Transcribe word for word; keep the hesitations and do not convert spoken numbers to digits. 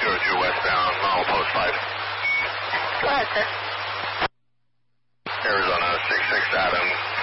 two oh two westbound, milepost five. Go ahead, sir. Arizona six six Adam.